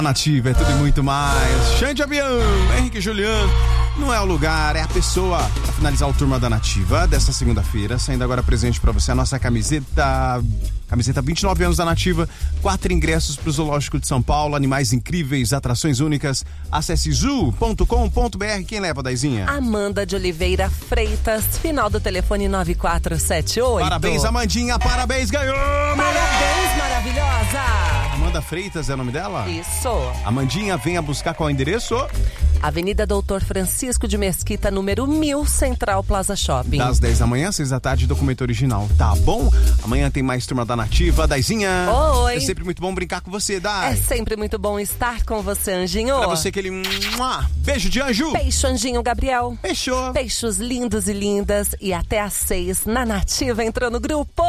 Nativa é tudo e muito mais. Xande Avião, Henrique Juliano. Não é o lugar, é a pessoa. Pra finalizar o Turma da Nativa desta segunda-feira, saindo agora presente pra você a nossa camiseta 29 anos da Nativa, 4 ingressos pro Zoológico de São Paulo, animais incríveis, atrações únicas. Acesse zoo.com.br. Quem leva, Daizinha? Amanda de Oliveira Freitas, final do telefone 9478. Parabéns, Amandinha, parabéns, ganhou! Parabéns, maravilhosa! Amanda Freitas é o nome dela? Isso. Amandinha, venha buscar qual endereço? Avenida Doutor Francisco de Mesquita, número 1000, Central Plaza Shopping. Das 10 da manhã, 6 da tarde, documento original, tá bom? Amanhã tem mais Turma da Nativa. Daizinha. Oi. É sempre muito bom brincar com você, Dai. É sempre muito bom estar com você, Anjinho. Pra você, aquele beijo de anjo. Beijo, Anjinho Gabriel. Fechou. Beijos lindos e lindas. E até às 6 na Nativa entrou no grupo.